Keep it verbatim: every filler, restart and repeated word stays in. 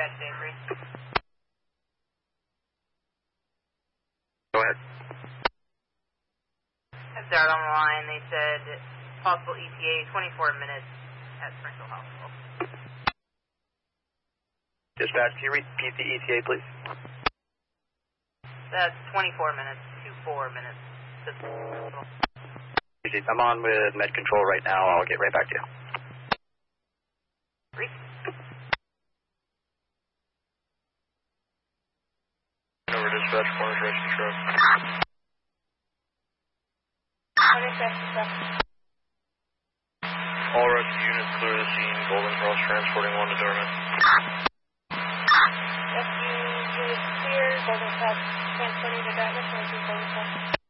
Check, Avery. Go ahead. That's out on the line. They said possible E T A twenty-four minutes at Springfield Hospital. Dispatch, can you repeat the E T A, please? That's twenty-four minutes, two four minutes to Springfield. I'm on with Med Control right now. I'll get right back to you. Reach. Over dispatch, corner rescue truck. Corner rescue truck. All rescue units clear the scene. Golden Cross transporting one to Dartmouth. Rescue units clear. Golden Cross transporting to Dartmouth. Golden Cross.